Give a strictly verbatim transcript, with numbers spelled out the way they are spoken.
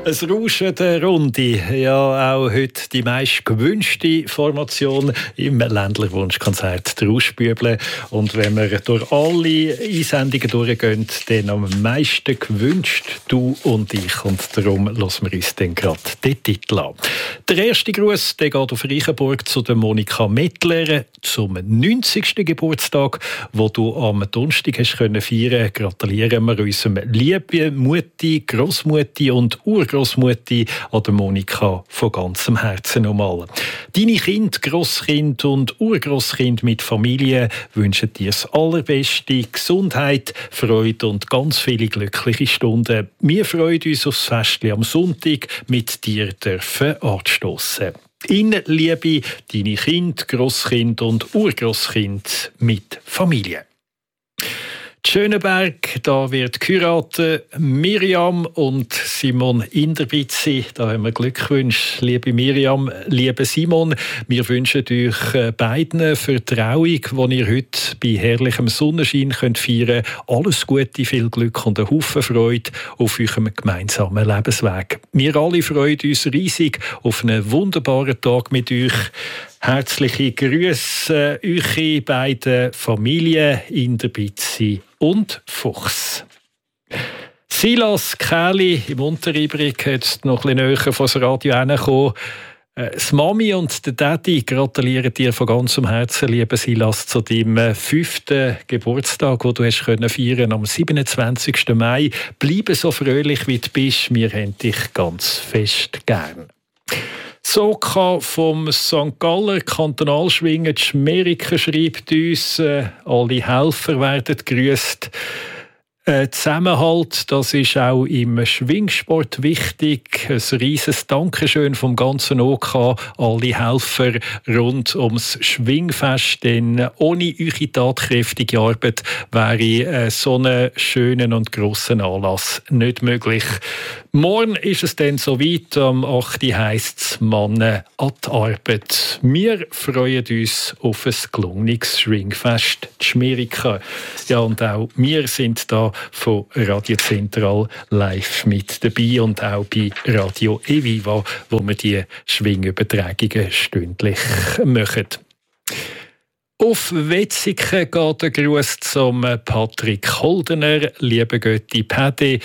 Es Rauschen der Runde, ja auch heute die meist gewünschte Formation im Ländlerwunschkonzert, die Rauschbüble. Und wenn wir durch alle Einsendungen durchgehen, dann am meisten gewünscht du und ich. Und darum lassen wir uns dann gerade den Titel an. Der erste Gruß der geht auf Reichenburg zu der Monika Mettler zum neunzigsten Geburtstag, wo du am Donnerstag hast können feiern. Gratulieren wir unserem lieben Mutti, Grossmutti und Urgroßmutti an der Monika von ganzem Herzen nochmal. Deine Kinder, Grosskind und Urgroßkind mit Familie wünschen dir das Allerbeste, Gesundheit, Freude und ganz viele glückliche Stunden. Wir freuen uns aufs Festchen am Sonntag mit dir dürfen anstossen. In Liebe, deine Kinder, Grosskind und Urgroßkind mit Familie. Schöneberg, da wird geheiratet. Miriam und Simon Inderbitzi, da haben wir Glückwünsche. Liebe Miriam, liebe Simon, wir wünschen euch beiden für die Trauung, die ihr heute bei herrlichem Sonnenschein könnt feiern könnt. Alles Gute, viel Glück und einen Haufen Freude auf eurem gemeinsamen Lebensweg. Wir alle freuen uns riesig auf einen wunderbaren Tag mit euch. Herzliche Grüße eure beiden Familien Inderbitzi und Fuchs. Silas Kähli im Unteribrig hat noch ein bisschen näher von das Radio hergekommen. Das Mami und der Daddy gratulieren dir von ganzem Herzen, lieber Silas, zu deinem fünften Geburtstag, den du hast feiern können, am siebenundzwanzigsten Mai. Bleibe so fröhlich, wie du bist. Wir haben dich ganz fest gern. Soka vom Sankt Galler Kantonalschwingen Schmeriken schreibt uns, äh, alle Helfer werden gegrüßt. Äh, Zusammenhalt, das ist auch im Schwingsport wichtig. Ein riesiges Dankeschön vom ganzen OK, alle Helfer rund ums Schwingfest. Denn ohne eure tatkräftige Arbeit wäre äh, so einen schönen und grossen Anlass nicht möglich. Morgen ist es dann soweit. Am achten heisst es «Mannen an die Arbeit». Wir freuen uns auf ein gelungenes Schwingfest in Schmeriken. Ja, und auch wir sind da von Radio Zentral live mit dabei und auch bei Radio Eviva, wo wir die Schwingübertragungen stündlich machen. Auf Wetzikon geht der Gruß zum Patrick Holdener. Liebe Götti Pädi,